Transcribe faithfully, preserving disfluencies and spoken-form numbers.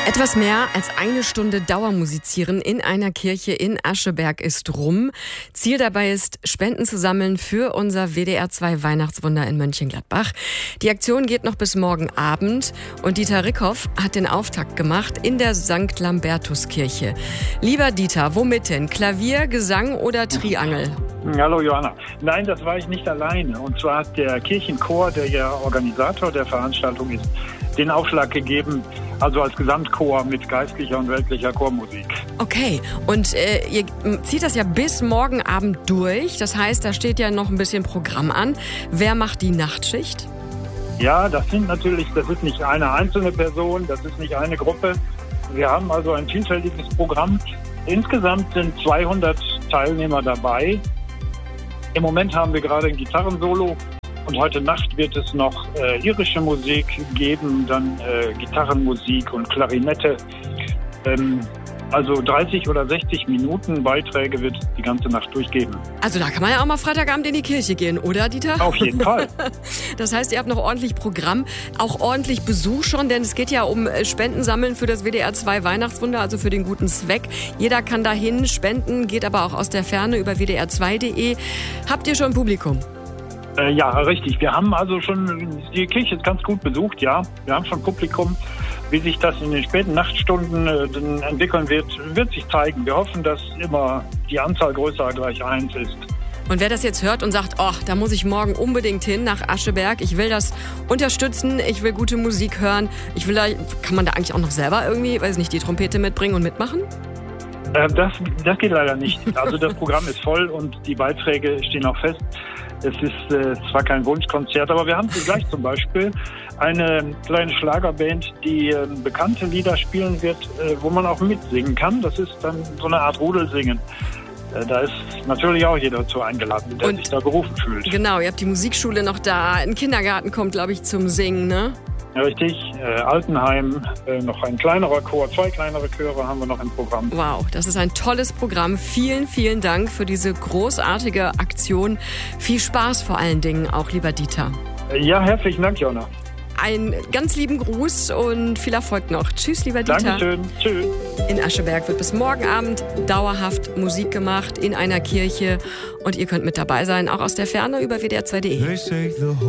Etwas mehr als eine Stunde Dauermusizieren in einer Kirche in Ascheberg ist rum. Ziel dabei ist, Spenden zu sammeln für unser W D R zwei Weihnachtswunder in Mönchengladbach. Die Aktion geht noch bis morgen Abend und Dieter Rickhoff hat den Auftakt gemacht in der Sankt Lambertuskirche. Lieber Dieter, womit denn? Klavier, Gesang oder Triangel? Hallo Johanna. Nein, das war ich nicht alleine. Und zwar hat der Kirchenchor, der ja Organisator der Veranstaltung ist, den Aufschlag gegeben, also als Gesamtchor mit geistlicher und weltlicher Chormusik. Okay, und äh, ihr zieht das ja bis morgen Abend durch. Das heißt, da steht ja noch ein bisschen Programm an. Wer macht die Nachtschicht? Ja, das sind natürlich, das ist nicht eine einzelne Person, das ist nicht eine Gruppe. Wir haben also ein vielfältiges Programm. Insgesamt sind zweihundert Teilnehmer dabei. Im Moment haben wir gerade ein Gitarrensolo. Und heute Nacht wird es noch äh, irische Musik geben, dann äh, Gitarrenmusik und Klarinette. Ähm, also dreißig oder sechzig Minuten Beiträge wird es die ganze Nacht durchgeben. Also da kann man ja auch mal Freitagabend in die Kirche gehen, oder Dieter? Auf jeden Fall. Das heißt, ihr habt noch ordentlich Programm, auch ordentlich Besuch schon, denn es geht ja um Spenden sammeln für das W D R zwei Weihnachtswunder, also für den guten Zweck. Jeder kann dahin spenden, geht aber auch aus der Ferne über w d r zwei punkt d e. Habt ihr schon Publikum? Äh, ja, richtig. Wir haben also schon, die Kirche ist ganz gut besucht, ja. Wir haben schon Publikum. Wie sich das in den späten Nachtstunden äh, entwickeln wird, wird sich zeigen. Wir hoffen, dass immer die Anzahl größer gleich eins ist. Und wer das jetzt hört und sagt, oh, da muss ich morgen unbedingt hin nach Ascheberg, ich will das unterstützen, ich will gute Musik hören, ich will da, kann man da eigentlich auch noch selber irgendwie, weiß nicht, die Trompete mitbringen und mitmachen? Äh, das, das geht leider nicht. Also das Programm ist voll und die Beiträge stehen auch fest. Es ist äh, zwar kein Wunschkonzert, aber wir haben gleich zum Beispiel eine kleine Schlagerband, die äh, bekannte Lieder spielen wird, äh, wo man auch mitsingen kann. Das ist dann so eine Art Rudelsingen. Äh, da ist natürlich auch jeder dazu eingeladen, der und sich da berufen fühlt. Genau, ihr habt die Musikschule noch da. Ein Kindergarten kommt, glaube ich, zum Singen, ne? Ja, richtig. Äh, Altenheim, äh, noch ein kleinerer Chor, zwei kleinere Chöre haben wir noch im Programm. Wow, das ist ein tolles Programm. Vielen, vielen Dank für diese großartige Aktion. Viel Spaß vor allen Dingen auch, lieber Dieter. Äh, ja, herzlichen Dank, Jonna. Einen ganz lieben Gruß und viel Erfolg noch. Tschüss, lieber Dieter. Dankeschön. Tschüss. In Ascheberg wird bis morgen Abend dauerhaft Musik gemacht in einer Kirche. Und ihr könnt mit dabei sein, auch aus der Ferne über w d r zwei punkt d e.